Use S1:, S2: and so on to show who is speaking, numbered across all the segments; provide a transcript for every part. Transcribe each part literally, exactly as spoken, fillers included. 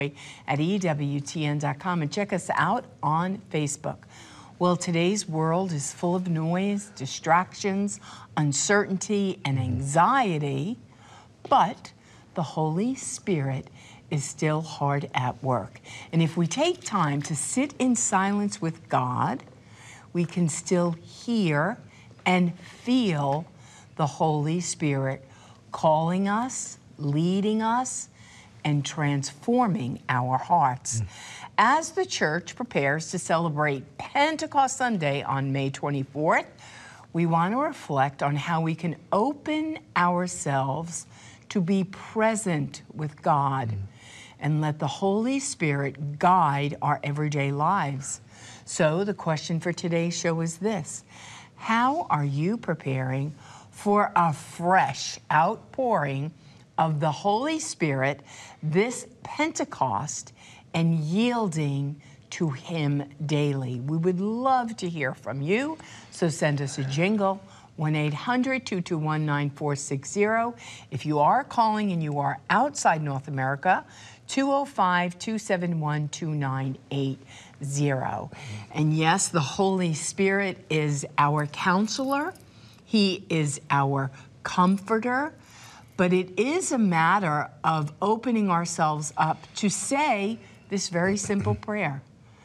S1: at E W T N dot com and check us out on Facebook. Well, today's world is full of noise, distractions, uncertainty, and anxiety, but the Holy Spirit is still hard at work. And if we take time to sit in silence with God, we can still hear and feel the Holy Spirit calling us, leading us, and transforming our hearts. Mm. As the church prepares to celebrate Pentecost Sunday on May twenty-fourth, we want to reflect on how we can open ourselves to be present with God mm. and let the Holy Spirit guide our everyday lives. So the question for today's show is this: how are you preparing for a fresh outpouring of the Holy Spirit this Pentecost and yielding to Him daily? We would love to hear from you, so send us a jingle, one eight hundred, two two one, nine four six zero. If you are calling and you are outside North America, two oh five, two seven one, two nine eight zero. And yes, the Holy Spirit is our counselor. He is our comforter. But it is a matter of opening ourselves up to say this very simple prayer: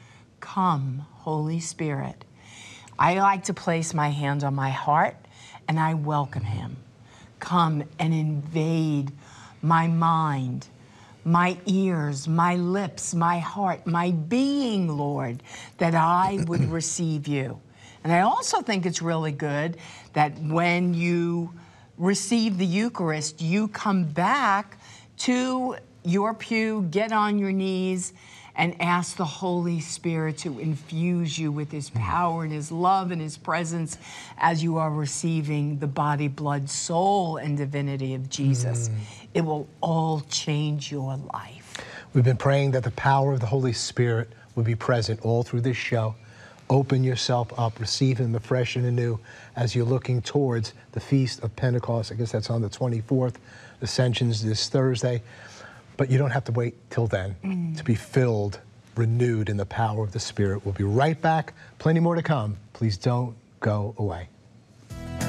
S1: come, Holy Spirit. I like to place my hand on my heart and I welcome Him. Come and invade my mind, my ears, my lips, my heart, my being, Lord, that I would receive you. And I also think it's really good that when you receive the Eucharist, you come back to your pew, get on your knees, and ask the Holy Spirit to infuse you with His power and His love and His presence as you are receiving the body, blood, soul, and divinity of Jesus. Mm. It will all change your life.
S2: We've been praying that the power of the Holy Spirit would be present all through this show. Open yourself up, receive Him afresh and anew as you're looking towards the Feast of Pentecost. I guess that's on the twenty-fourth. Ascension's this Thursday. But you don't have to wait till then mm. to be filled, renewed in the power of the Spirit. We'll be right back. Plenty more to come. Please don't go away.